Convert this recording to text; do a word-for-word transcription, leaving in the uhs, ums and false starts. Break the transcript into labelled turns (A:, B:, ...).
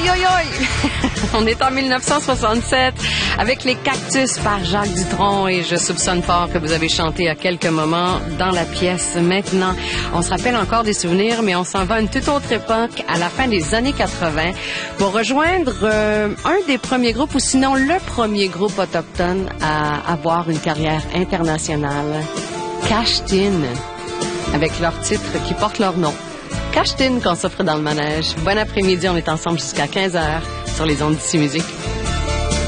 A: Aïe, aïe, aïe! On est en mille neuf cent soixante-sept avec les Cactus par Jacques Dutronc et je soupçonne fort que vous avez chanté à quelques moments dans la pièce. Maintenant, on se rappelle encore des souvenirs, mais on s'en va à une toute autre époque, à la fin des années quatre-vingt, pour rejoindre euh, un des premiers groupes, ou sinon le premier groupe autochtone à avoir une carrière internationale, Cachetin, avec leur titre qui porte leur nom. Cachetin qu'on s'offre dans le manège. Bon après-midi, on est ensemble jusqu'à quinze heures sur les ondes d'Ici Musique.